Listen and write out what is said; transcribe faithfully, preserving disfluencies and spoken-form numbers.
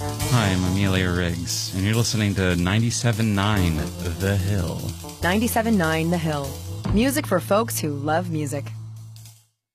Hi, I'm Amelia Riggs, and you're listening to ninety-seven point nine The Hill. ninety-seven point nine The Hill. Music for folks who love music.